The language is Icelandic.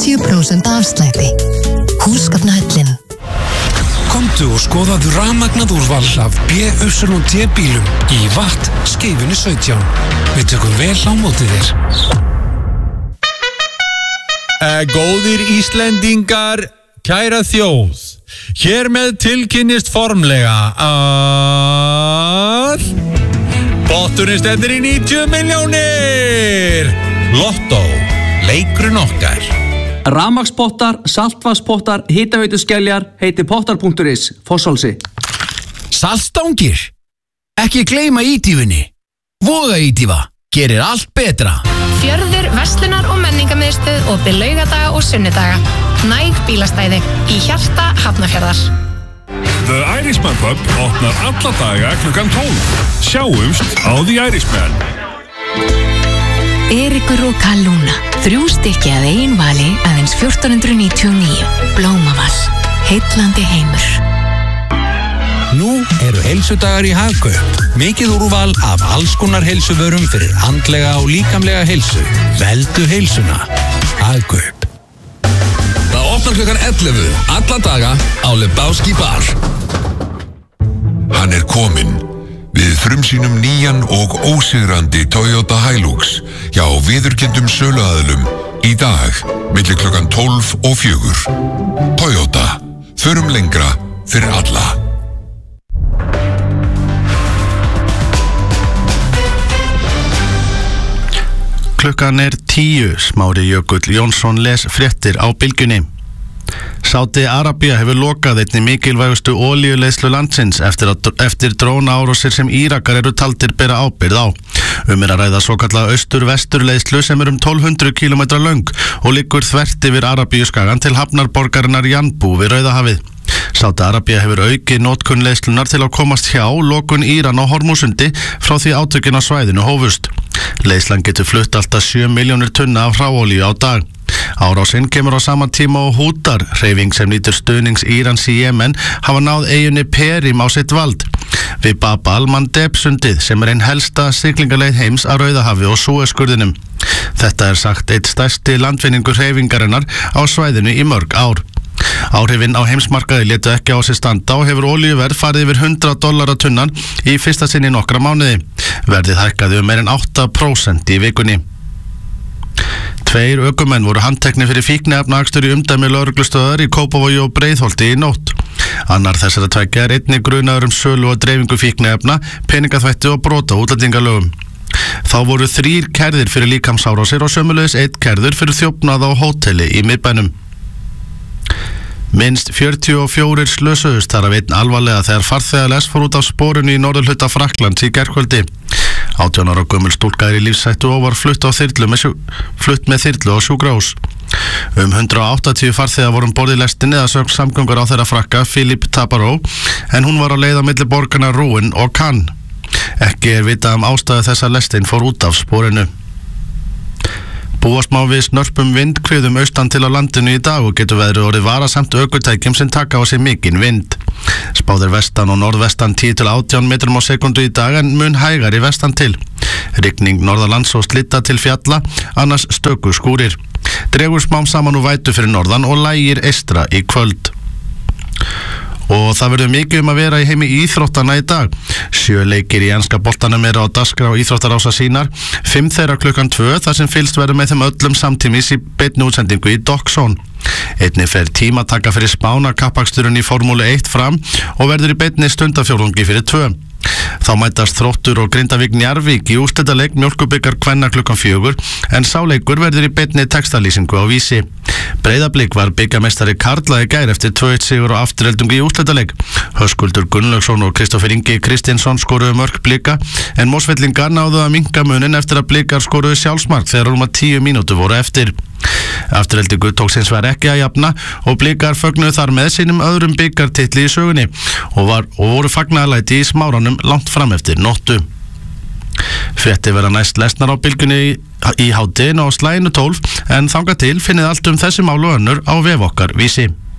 50% afslætti. Húsgagnahöllin. Komdu og skoðaðu rafmagnað úrval af BYD bílum í Watt Skeifunni 17. Við tökum vel á móti þér. Góðir Íslendingar, kæra þjóð, hér með tilkynnist formlega að potturinn stefnir í 90 milljónir. Lottó, leikurinn okkar. Rafmagnspottar, saltvatnspottar, hitaveituskeljar, heiti pottar.is, Fossálsi. Saltstangir. Ekki gleyma ítífunni. Voga ítífa, gerir allt betra. Fjörður, verslunar og menningarmiðstöð opið laugadaga og sunnudaga. Næg bílastæði í hjarta Hafnarfjarðar. The Irishman Pub opnar alla daga klukkan 12. Sjáumst á The Irishman. Eiríkur og Kalúna. 3 stykki að eigin vali aðeins 1499. Blómaval. Heillandi heimur. Nú eru heilsudagar í Hagkaup. Mikið úrval af alls konar heilsuvörum fyrir andlega og líkamlega heilsu. Veldu heilsuna. Hagkaup. Það opnar klukkan 11 alla daga á Lebowski Bar. Hann kominn. Við frumsýnum nýjan og ósigrandi Toyota Hilux hjá viðurkenndum söluaðilum í dag milli klukkan 12 og 4. Toyota. Förum lengra fyrir alla. Klukkan 10, Smári Jökull Jónsson les fréttir á Bylgjunni. Sádi Arabía hefur lokað einni mikilvægustu olíuleiðslu landsins eftir drónaárásir sem Írakar eru taldir bera ábyrgð á. Að ræða svokallaða austur-vesturleiðslu sem um 1200 km löng og liggur þvert yfir Arabíuskagann til hafnarborgarinnar Janbú við Rauðahafið. Sádi Arabía hefur aukið notkun leiðslunar til að komast hjá lokun Íran á Hormúsundi frá því átökin á svæðinu hófust. Leiðslan getur flutt alltaf 7 milljónir tunna af hráolíu á dag. Árásinn kemur á sama tíma og Hútar, hreyfing sem nýtur stuðnings Írans í Jemen, hafa náð eyjunni Perim á sitt vald. Við Bab al-Mandeb sundið sem ein helsta siglingaleið heims að Rauðahafi og Súesskurðinum. Þetta sagt eitt stærsti landvinningur hreyfingarinnar á svæðinu í mörg ár. Áhrifin á heimsmarkaði létu ekki á sig standa og hefur olíuverð farið yfir $100 tunnan í fyrsta sinn í nokkra mánuði. Verðið hækkaði meir en 8% í vikunni. 2 ökumenn voru handteknir fyrir fíkniefnaakstur í umdæmi lögreglustöðar í Kópavogi og Breiðholti í nótt. Annar þessara tveggja einnig grunaður sölu og dreifingu fíkniefna, peningaþvætti og brot á útlendingalögum. Þá voru 3 kærðir fyrir líkamsárásir og sömuleiðis 1 kærður fyrir þjófnað á hóteli í miðbænum. Minnst 44 slösuðust þar af einn alvarlega þegar farþegaless fór út af sporinu í norðurhluta Frakklands í gærkvöldi. 18 ára gömul stúlka í lífshættu og var flutt með þyrlu á sjúkrahús. 180 farþegar voru borð í lestinni að sögn samgöngur á þeirra Frakka Philippe Tabarot, en hún var á leið á milli borgarna Rouen og Cannes. Ekki vitað ástæðu þess að lestin fór út af sporinu. Búast má við snörpum vindhviðum austan til á landinu í dag og getur veðrið orðið varasamt ökutækjum sem taka á sig mikinn vind. Spáð vestan og norðvestan 10 til 18 metrum á sekundu í dag en mun hægari vestan til. Rigning norðalands og slitta til fjalla, annars stöku skúrir. Dregur smám saman úr vætu fyrir norðan og lægir eystra í kvöld. Og það verður mikið að vera í heimi íþróttana í dag. 7 leikir í enska boltanum eru á dagskrá íþróttarása sínar, 5 þeirra klukkan 2 þar sem fylgst verður með þeim öllum samtímis í beinni útsendingu í Doxon. Einnig fer tímataka fyrir Spána kappaksturinn í Formúlu 1 fram og verður í beinni stundafjórðungi fyrir 2. Þá mætast Þróttur og Grindavík Njarðvík í úrslitaleik Mjólkurbikar kvenna klukkan 4 en sá leikur verður í beinni textalýsingu á Vísi. Breiðablik var bikarmeistari karla í gær eftir 2-1 sigur á afturheldingu í úrslitaleik. Höskuldur Gunnlaugsson og Kristoffer Ingi Kristinsson skoruðu mörk Blika en Mosfellingar náðu að minnka munin eftir að Blikar skoruðu sjálfsmark þegar rúma 10 mínútur voru eftir. Afturheldingu tók hins vegar ekki að jafna og Blikar fögnuðu þar með sínum öðrum bikartitli í sögunni og voru fagnaðarlæti í Smáranum langt fram eftir nóttu. Fréttir verða næst lesnar á Bylgjunni í hádeginu á slaginu 12 en þangað til finnið allt þessi mál og önnur á vef okkar Vísi.